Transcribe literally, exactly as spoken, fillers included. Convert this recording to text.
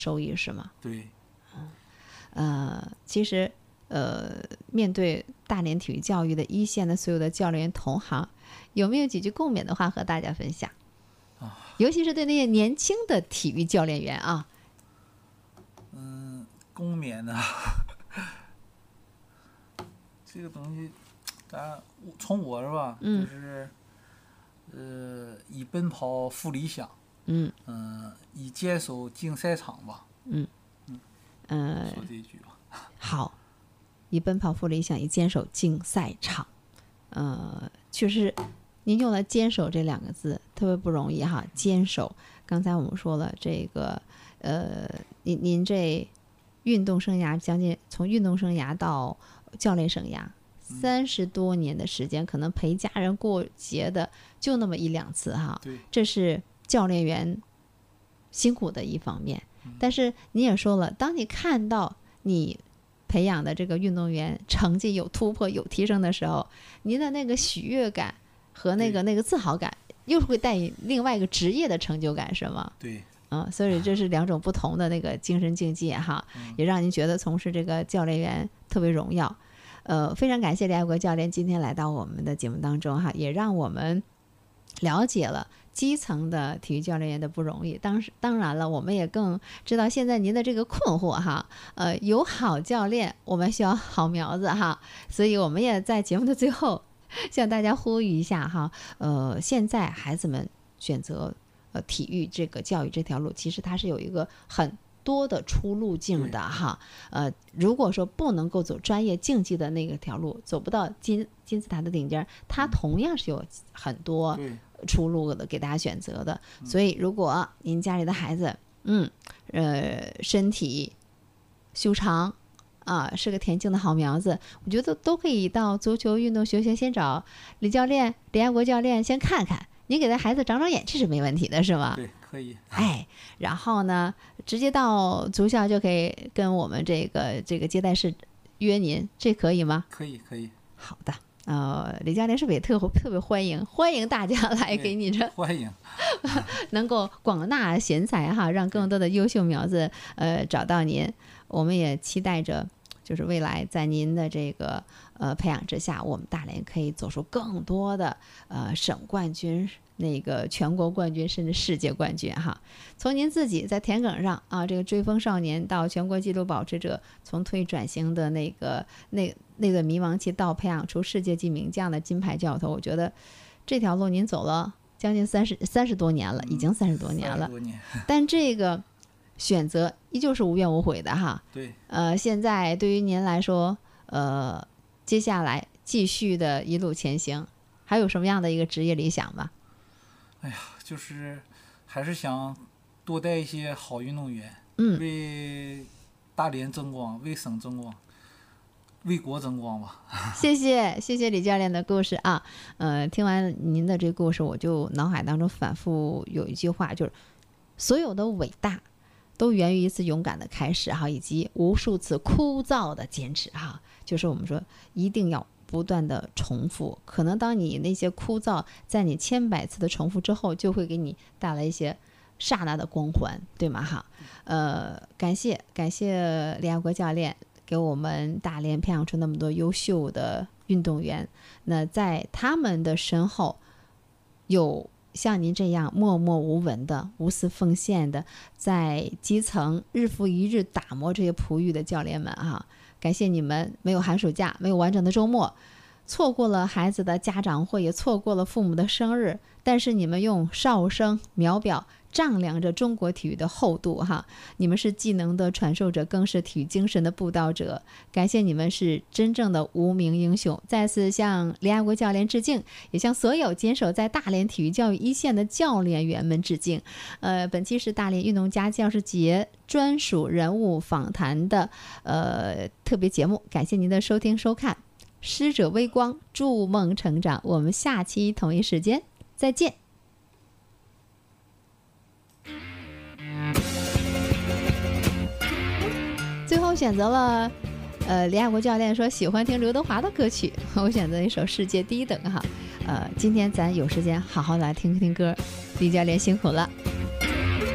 收益是吗？ 对， 呃，其实呃，面对大连体育教育的一线的所有的教练员同行，有没有几句共勉的话和大家分享？ 啊， 尤其是对那些年轻的体育教练员啊。 嗯，共勉呢，这个东西，咱从我是吧， 嗯、 就是呃，以奔跑赴理想。 嗯嗯、呃，以坚守竞赛场吧。 嗯嗯，呃， 说这一句吧。 好，以奔跑赴理想，以坚守竞赛场。呃，确实，您用了“坚守”这两个字，特别不容易哈。坚守，刚才我们说了，这个呃，您您这运动生涯将近从运动生涯到教练生涯。三十多年的时间，可能陪家人过节的就那么一两次哈。 对， 这是教练员辛苦的一方面。但是你也说了，当你看到你培养的这个运动员成绩有突破、有提升的时候，您的那个喜悦感和那个那个自豪感，又会带你另外一个职业的成就感，是吗？ 对。 嗯，所以这是两种不同的那个精神境界哈，也让您觉得从事这个教练员特别荣耀。呃，非常感谢李爱国教练今天来到我们的节目当中哈，也让我们了解了基层的体育教练员的不容易。当时当然了，我们也更知道现在您的这个困惑哈。呃，有好教练，我们需要好苗子哈。所以我们也在节目的最后向大家呼吁一下哈。呃，现在孩子们选择呃体育这个教育这条路，其实它是有一个很多的出路径的哈。呃，如果说不能够走专业竞技的那个条路，走不到金金字塔的顶尖，它同样是有很多出路的给大家选择的。所以如果您家里的孩子嗯呃身体修长啊，是个田径的好苗子，我觉得都可以到足球运动学校先找李教练李爱国教练先看看，你给他孩子长长眼，这是没问题的，是吗？ 对，可以。 哎，然后呢，直接到足校就可以跟我们这个这个接待室约您，这可以吗？ 可以，可以。 好的，呃，李教练是不是也特特别欢迎欢迎大家来给你这欢迎， 能够广纳贤才哈，让更多的优秀苗子呃找到您。我们也期待着，就是未来在您的这个呃培养之下，我们大连可以走出更多的呃省冠军、那个全国冠军，甚至世界冠军哈。从您自己在田埂上啊，这个追风少年到全国纪录保持者，从退役转型的那个那那段迷茫期到培养出世界级名将的金牌教头，我觉得这条路您走了将近三十三十多年了，已经三十多年了。 多年但这个选择依旧是无怨无悔的哈。 对。 呃，现在对于您来说，呃，接下来继续的一路前行，还有什么样的一个职业理想吗？ 哎呀，就是还是想多带一些好运动员， 嗯， 为大连争光，为省争光，为国争光吧。 谢谢，谢谢李教练的故事啊。呃，听完您的这个故事，我就脑海当中反复有一句话，就是所有的伟大都源于一次勇敢的开始哈，以及无数次枯燥的坚持哈。就是我们说一定要不断的重复，可能当你那些枯燥在你千百次的重复之后，就会给你带来一些刹那的光环，对吗哈？呃，感谢感谢李爱国教练给我们大连培养出那么多优秀的运动员，那在他们的身后有像您这样默默无闻的无私奉献的在基层日复一日打磨这些璞玉的教练们啊，感谢你们没有寒暑假，没有完整的周末，错过了孩子的家长会，也错过了父母的生日，但是你们用哨声秒表丈量着中国体育的厚度哈，你们是技能的传授者，更是体育精神的布道者，感谢你们是真正的无名英雄。再次向李爱国教练致敬，也向所有坚守在大连体育教育一线的教练员们致敬。呃，本期是大连运动家教师节专属人物访谈的呃特别节目，感谢您的收听收看。师者微光，筑梦成长，我们下期同一时间再见。最后选择了呃李爱国教练说喜欢听刘德华的歌曲，我选择一首世界第一等哈。呃今天咱有时间好好来听听歌，李教练辛苦了。